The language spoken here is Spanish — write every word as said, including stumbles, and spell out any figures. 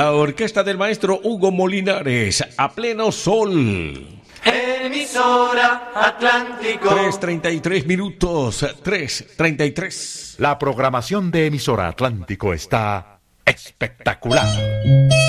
la orquesta del maestro Hugo Molinares, A Pleno Sol. Emisora Atlántico. tres treinta y tres minutos, tres treinta y tres. La programación de Emisora Atlántico está espectacular.